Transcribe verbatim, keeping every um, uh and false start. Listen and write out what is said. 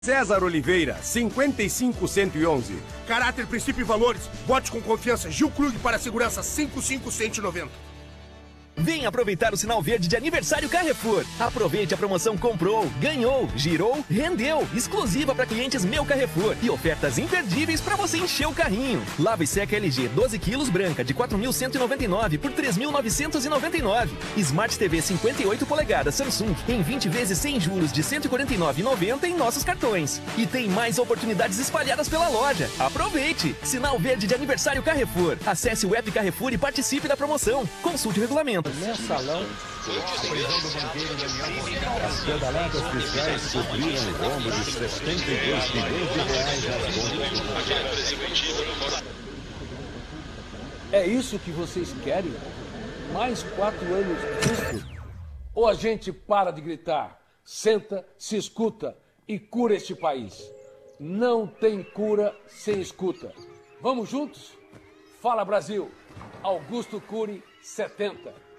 César Oliveira, cinquenta e cinco cento e onze. Caráter, princípio e valores. Vote com confiança. Gil Krug para a segurança, cinquenta e cinco cento e noventa. Vem aproveitar o sinal verde de aniversário Carrefour. Aproveite a promoção Comprou, Ganhou, Girou, Rendeu. Exclusiva para clientes Meu Carrefour. E ofertas imperdíveis para você encher o carrinho. Lava e seca L G doze quilos branca de quatro mil cento e noventa e nove por três mil novecentos e noventa e nove. Smart T V cinquenta e oito polegadas Samsung em vinte vezes sem juros de cento e quarenta e nove reais e noventa centavos em nossos cartões. E tem mais oportunidades espalhadas pela loja. Aproveite! Sinal verde de aniversário Carrefour. Acesse o app Carrefour e participe da promoção. Consulte o regulamento. Mensalão, a prisão do banqueiro Daniel. As pedaladas fiscais cobriram o rombo de setenta e dois milhões de reais às contas. É isso que vocês querem? Mais quatro anos disso? Ou a gente para de gritar, senta, se escuta e cura este país? Não tem cura sem escuta. Vamos juntos? Fala Brasil! Augusto Cury, setenta.